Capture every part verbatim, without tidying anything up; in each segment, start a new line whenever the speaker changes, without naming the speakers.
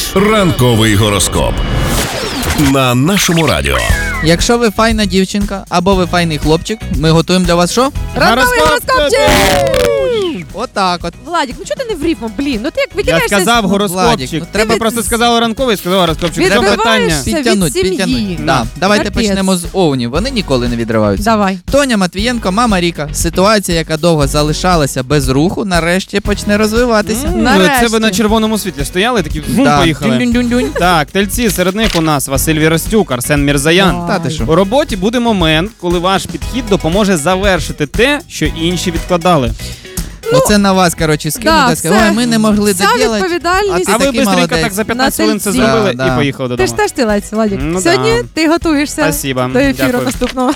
Ранковий гороскоп на нашому радіо.
Якщо ви файна дівчинка або ви файний хлопчик, ми готуємо для вас що?
Ранковий гороскопчик!
Отак от.
Владик, ну чого ти не в рифму, блін? Ну ти як
Я
виділяєшся...
сказав
Владик,
гороскопчик.
ну,
Треба
від-
просто сказав ранковий, сказав гороскопчик. Це
Відбиваєшся.
питання.
Це від
Підтягнуть,
сім'ї.
підтягнуть. Да. Давайте
Капець.
почнемо з овнів. Вони ніколи не відриваються.
Давай.
Тоня Матвієнко, мама Ріка. Ситуація, яка довго залишалася без руху, нарешті почне розвиватися.
М,
Нарешті.
Це ви на червоному світлі стояли, такі вум,
Да.
поїхали.
Дюнь-дюнь-дюнь.
Так, тельці, серед них у нас Василь Віростюк, Арсен Мірзаян.
Та ти що?
У роботі буде момент, коли ваш підхід допоможе завершити те, що інші відкладали.
Оце на вас, коротше, скинуть,
Да,
та скажуть,
все.
ой, ми не могли
Вся
це робити.
відповідальність.
А
А ви
такий
быстренько
молодець.
так за п'ятнадцять хвилин це
тельці.
зробили
Да, да.
і поїхали
Ти
додому.
ж теж телець, Владик.
Ну,
Сьогодні
да.
ти готуєшся
Спасибо.
до ефіру
Дякую.
наступного.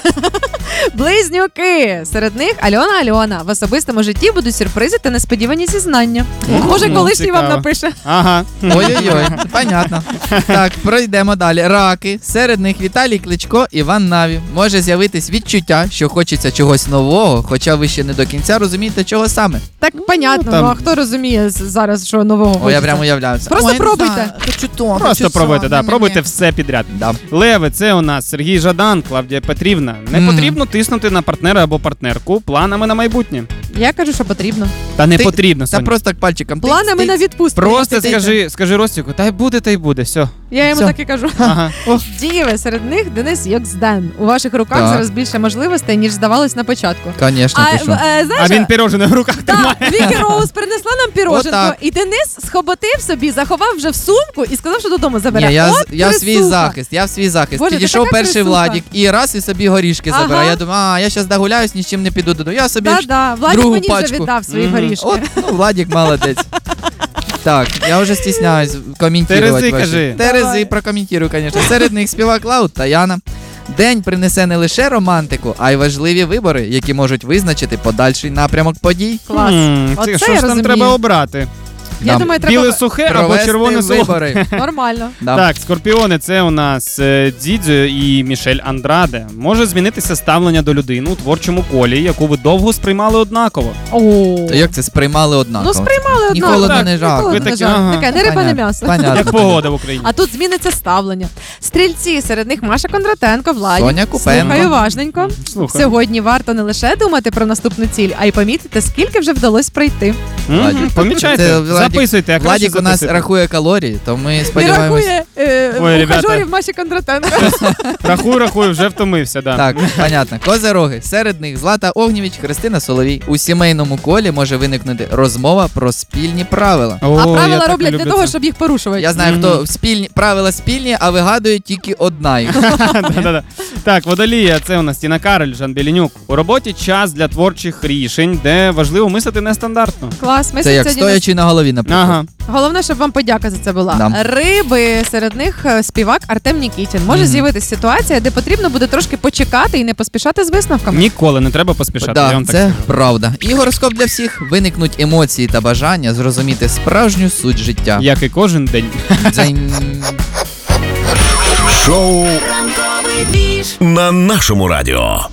Близнюки. Серед них Альона Альона. В особистому житті будуть сюрпризи та несподівані зізнання. Може,
ну,
колишній вам
цікаво.
напише.
Ага.
Ой-ой-ой, понятно. Так, пройдемо далі. Раки. Серед них Віталій Кличко, Іван Наві. Може з'явитись відчуття, що хочеться чогось нового, хоча ви ще не до кінця розумієте, чого саме.
Так, понятно,
там-
ну а хто розуміє з- зараз, що нового
О, я
хочеться?
прямо уявляюся.
Просто
Ой, не
пробуйте.
знаю, хочу то,
Просто
хочу
пробуйте,
це,
да,
ні-ні-ні.
пробуйте все підряд.
Да.
Леви, це у нас Сергій Жадан, Клавдія Петрівна. Не
Мгм.
потрібно тиснути на партнера або партнерку планами на майбутнє.
Я кажу, що потрібно.
Та не
Ти-
потрібно,
Та
Соня.
просто так пальчиком. тикс,
Планами
тикс.
на відпустку.
Просто
ти-
скажи, скажи Ростіку, та й буде, та й буде, все.
Я йому
Все.
так і кажу.
Ага.
Діви, серед них Денис Йоксден. У ваших руках
Так.
зараз більше можливостей, ніж здавалось на початку.
Конечно,
А,
ти що?
е, знаєш,
А він пірожене в руках тримає.
так, Вікі Роуз принесла нам піроженко,
Отак.
і Денис схоботив собі, заховав вже в сумку і сказав, що додому забере.
Ні, я,
От
я в свій
крисуха.
захист, я в свій захист.
Боже, ти
Підійшов
така
перший
крисуха.
Владік і раз і собі горішки
Ага.
забирає. Я думаю, а, я зараз догуляюсь, ні з чим не піду додому. Я собі ж
Да-да, Владик
другу
мені
пачку.
вже віддав свої
Мгм.
горішки.
От, ну, Владік молодець. Так, я вже стісняюсь коментувати.
Терези,
ваші.
кажи.
Терези
Давай.
прокоментую, звісно. Серед них співак Лаут та Яна. День принесе не лише романтику, а й важливі вибори, які можуть визначити подальший напрямок подій.
Клас.
М,
Оце
це, що
я
ж там
розумію.
треба обрати?
Я
Нам
думаю,
Біле
треба
сухе або
Провести
червоне соло?
вибори.
нормально.
Да.
Так, скорпіони, це у нас е, Дзідзьо і Мішель Андраде. Може змінитися ставлення до людини у творчому колі, яку ви довго сприймали однаково.
О.
То як це сприймали однаково?
Ну, сприймали
Ні
однаково.
холодно,
Так,
не
Ні
жарко.
холодно,
Ви
не
такі,
жарко.
ага.
Таке, не риба, не м'ясо.
Понятно.
Як погода в Україні.
А тут зміниться ставлення. Стрільці, серед них Маша Кондратенко, Владик.
Соня Купенко.
Слухаю важненько.
Слухай.
Сьогодні варто не лише думати про наступну ціль, а й помітити, скільки вже вдалося пройти.
Мгм,
Владик.
Помічайте,
Це Владик-
записуйте. а краще
Владік у нас
записуйте.
рахує калорії, то ми
Не
сподіваємось.
рахує е,
Ой, ребята.
ухажорів Маші Кондратенко.
Рахуй, рахуй, вже втомився, да.
Так, понятно. Козероги. Серед них Злата Огнєвіч, Христина Соловій. У сімейному колі може виникнути розмова про спільні правила.
О,
А
я
правила
так
роблять
люблю
для того,
це.
щоб їх порушувати.
Я знаю,
Мгм.
хто спільні правила спільні, а вигадує тільки одна їх.
Да-да-да. Так, водолія, це у нас Тіна Кароль, Жан Білінюк. У роботі час для творчих рішень, де важливо мислити нестандартно.
Клас. Ми
Це як
сьогодні
стоячи на голові, наприклад.
Ага.
Головне, щоб вам подяка за це була.
Да.
Риби, серед них е, співак Артем Нікітін. Може
Мгм.
з'явитися ситуація, де потрібно буде трошки почекати і не поспішати з висновками.
Ніколи не треба поспішати. я
Да,
вам так
це
скажу.
правда. І гороскоп для всіх. Виникнуть емоції та бажання зрозуміти справжню суть життя.
Як і кожен день.
Дзень.
Шоу на нашому радіо.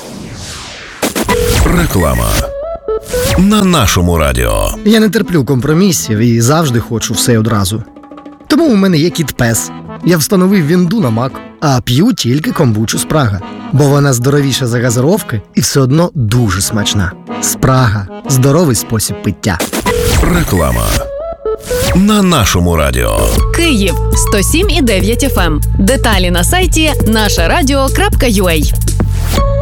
Реклама на нашому радіо.
Я не терплю компромісів і завжди хочу все одразу. Тому у мене є кіт-пес. Я встановив вінду на Мак, а п'ю тільки комбучу Спрага. Бо вона здоровіша за газировки і все одно дуже смачна. Спрага – здоровий спосіб пиття.
Реклама на нашому радіо.
Київ сто сім і дев'ять еф ем. Деталі на сайті наша радіо крапка ю а.